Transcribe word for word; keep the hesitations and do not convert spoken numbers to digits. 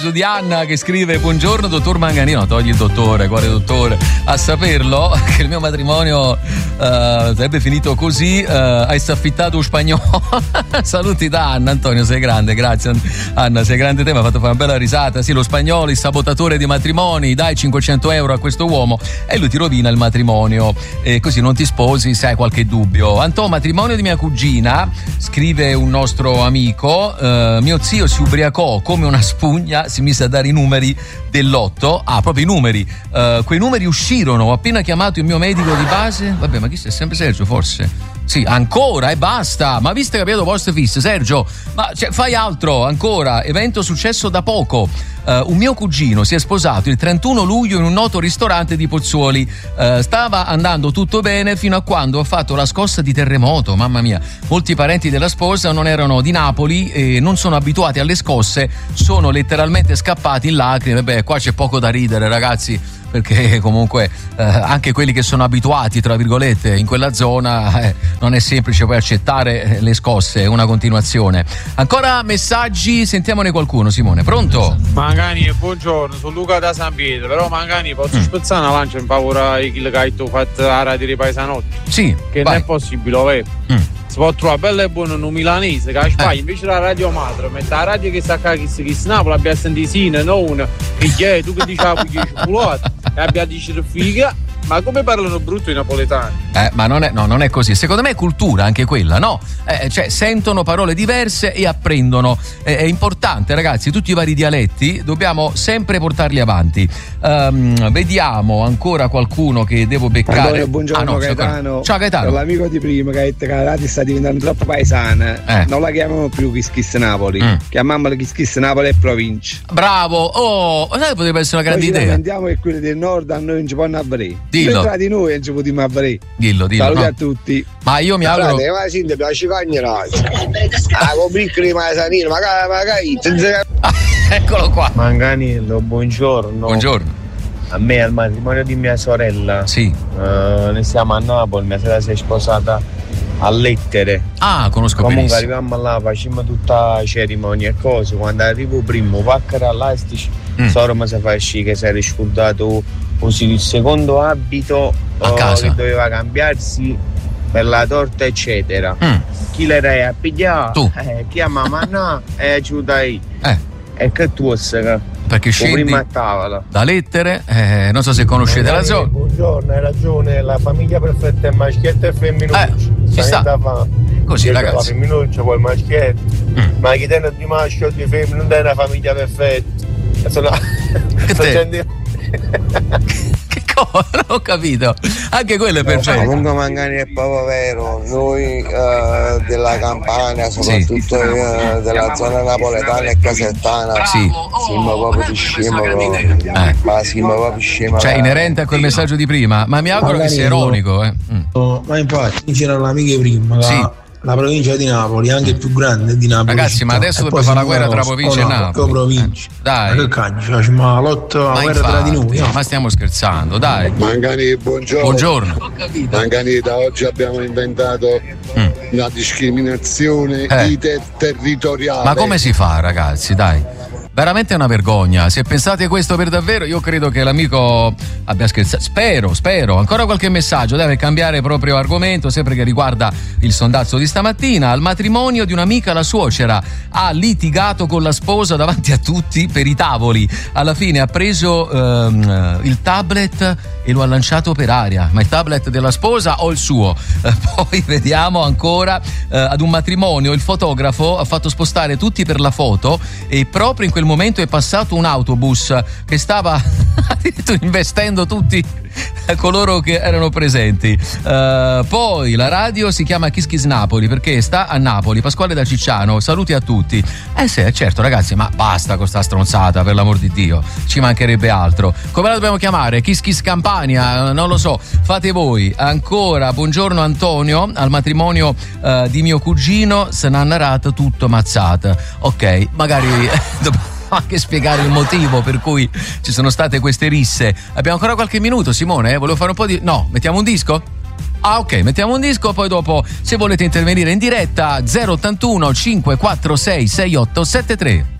messaggio di Anna che scrive: buongiorno dottor Manganino. Togli il dottore, quale dottore? A saperlo che il mio matrimonio uh, sarebbe finito così, uh, hai staffittato un spagnolo. Saluti da Anna. Antonio, sei grande, grazie Anna, sei grande te, mi ha fatto fare una bella risata. Sì, lo spagnolo, il sabotatore di matrimoni, dai cinquecento euro a questo uomo e lui ti rovina il matrimonio e così non ti sposi se hai qualche dubbio. Antonio, matrimonio di mia cugina, scrive un nostro amico, uh, mio zio si ubriacò come una spugna, si mise a dare i numeri del lotto, ah proprio i numeri, uh, quei numeri uscirono, ho appena chiamato il mio medico di base, vabbè ma chi sei, sempre Sergio forse? Sì, ancora e basta, ma visto che abbiamo post fisso, Sergio, ma cioè, fai altro, ancora, evento successo da poco, uh, un mio cugino si è sposato il trentuno luglio in un noto ristorante di Pozzuoli, uh, stava andando tutto bene fino a quando ha fatto la scossa di terremoto, mamma mia, molti parenti della sposa non erano di Napoli e non sono abituati alle scosse, sono letteralmente scappati in lacrime, beh qua c'è poco da ridere ragazzi, perché comunque eh, anche quelli che sono abituati tra virgolette in quella zona eh, non è semplice poi accettare le scosse, è una continuazione. Ancora messaggi, sentiamone qualcuno. Simone, pronto? Mangani, buongiorno, sono Luca da San Pietro, però Mangani posso mm. spezzare una lancia in favore di quello che hai tu fatto a radio dei paesanotti? Sì, che vai. Non è possibile, ovvero mm. si può trovare bello e buono un milanese che a Spagna eh. invece la radio madre mette la radio che sta a chi si Napoli abbia sentito sino non che tu che dicevi che cioccolata e abbia dice figa, ma come parlano brutto i napoletani? Eh, ma non è, no, non è così. Secondo me è cultura anche quella, no? Eh, cioè sentono parole diverse e apprendono. Eh, è importante, ragazzi, tutti i vari dialetti dobbiamo sempre portarli avanti. Um, vediamo ancora qualcuno che devo beccare. Allora, buongiorno ah, no, Gaetano. Ciao Gaetano. L'amico di prima che ha detto che la radio sta diventando troppo paesana. Eh. Non la chiamiamo più Kiss Kiss Napoli. Mm. Chiamiamola Kiss Kiss Napoli e provincia. Bravo. Oh, sai, potrebbe essere una grande Poi idea. Lamentiamo che quelli del nord a noi non ci possono avere. Dillo. Tra di noi non ci possiamo avere. Dillo, dillo. Saluti no. a tutti. Ma io mi auguro. Ma la Cinzia piace cagnare. Ah, con piccoli maesanini, magari, magari. Eccolo qua. Manganello, buongiorno. Buongiorno. A me al matrimonio di mia sorella. Sì. Uh, noi siamo a Napoli, mia sorella si è sposata a Lettere. Ah, conosco Comunque benissimo. arriviamo là, facciamo tutta la cerimonia e cose. Quando arrivo primo, paccara là e stici. Mm. Solo mi si fa uscire che si era scordato così il secondo abito a oh, casa. che doveva cambiarsi per la torta eccetera. Mm. Chi le rei a pigliare? Tu. Eh, chiama mamma e aiutai. Eh. E che tu sei? Perché scendi prima a tavola. da Lettere, eh, non so se conoscete la zona. Buongiorno, hai ragione, la famiglia perfetta è maschietto e femminuccio. Eh, ci sta. Così, ragazzi. La femminuccia, poi il maschietto. Mm. Ma chi tiene di maschio o di femmina non è una famiglia perfetta. Sono... Che te? Che cosa? Non ho capito. Anche quello è perfetto. Comunque Mangani è proprio vero. Noi uh, della Campania, soprattutto sì. uh, della zona napoletana e casertana, sì. siamo proprio di scemo proprio. Eh. Ma siamo proprio scemo. Cioè inerente a quel messaggio di prima. Ma mi auguro Magari che sia ironico. Eh. Mm. No, ma infatti c'erano le amiche prima. La... Sì. La provincia di Napoli, anche il più grande di Napoli. Ragazzi, città. Ma adesso dobbiamo fare la guerra tra provincia e Napoli. Provincia. Eh, dai. Ma che cagno, facciamo la lotta, la guerra infatti, tra di noi. No? Ma stiamo scherzando, dai. Mangani, buongiorno. Buongiorno. Mangani, da oggi abbiamo inventato mm. una discriminazione eh. interterritoriale. Ma come si fa, ragazzi, dai? Veramente è una vergogna. Se pensate questo per davvero, io credo che l'amico abbia scherzato. Spero, spero. Ancora qualche messaggio, deve cambiare proprio argomento, sempre che riguarda il sondazzo di stamattina. Al matrimonio di un'amica la suocera ha litigato con la sposa davanti a tutti per i tavoli. Alla fine ha preso ehm, il tablet e lo ha lanciato per aria. Ma il tablet della sposa o il suo? Eh, poi vediamo ancora eh, ad un matrimonio il fotografo ha fatto spostare tutti per la foto e proprio in quel momento è passato un autobus che stava addirittura investendo tutti coloro che erano presenti. Uh, poi la radio si chiama Kiss Kiss Napoli perché sta a Napoli. Pasquale da Cicciano, saluti a tutti. Eh sì, certo ragazzi, ma basta con sta stronzata, per l'amor di Dio, ci mancherebbe altro. Come la dobbiamo chiamare? Kiss Kiss Campania? Non lo so, fate voi. Ancora buongiorno Antonio, al matrimonio uh, di mio cugino se n'ha narrato tutto mazzata. Ok, magari dobbiamo anche spiegare il motivo per cui ci sono state queste risse. Abbiamo ancora qualche minuto, Simone? Eh? Volevo fare un po' di... No, mettiamo un disco? Ah, ok, mettiamo un disco, poi dopo se volete intervenire in diretta zero ottantuno cinque quattro sei sei otto sette tre.